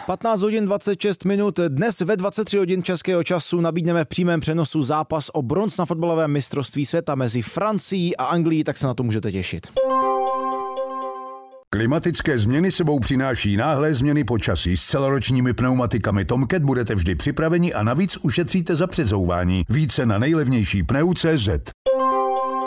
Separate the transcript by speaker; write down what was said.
Speaker 1: 15 hodin 26 minut. Dnes ve 23 hodin českého času nabídneme v přímém přenosu zápas o bronz na fotbalovém mistrovství světa mezi Francií a Anglií, tak se na to můžete těšit.
Speaker 2: Klimatické změny sebou přináší náhlé změny počasí. S celoročními pneumatikami Tomcat budete vždy připraveni a navíc ušetříte za přezouvání. Více na nejlevnější pneu.cz.